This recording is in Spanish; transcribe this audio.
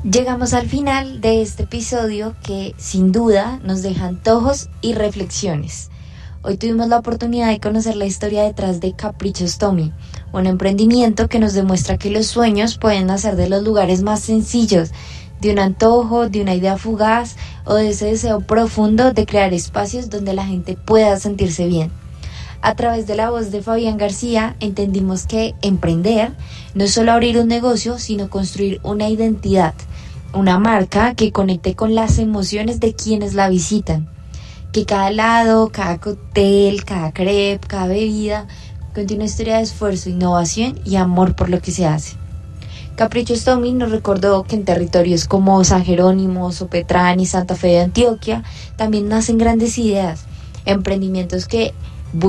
Llegamos al final de este episodio que sin duda nos deja antojos y reflexiones. Hoy tuvimos la oportunidad de conocer la historia detrás de Caprichos Tommy, un emprendimiento que nos demuestra que los sueños pueden nacer de los lugares más sencillos, de un antojo, de una idea fugaz o de ese deseo profundo de crear espacios donde la gente pueda sentirse bien. A través de la voz de Fabián García entendimos que emprender no es solo abrir un negocio, sino construir una identidad, una marca que conecte con las emociones de quienes la visitan. Que cada helado, cada cóctel, cada crepe, cada bebida cuente una historia de esfuerzo, innovación y amor por lo que se hace. Caprichos Tommy nos recordó que en territorios como San Jerónimo, Sopetrán y Santa Fe de Antioquia también nacen grandes ideas, emprendimientos que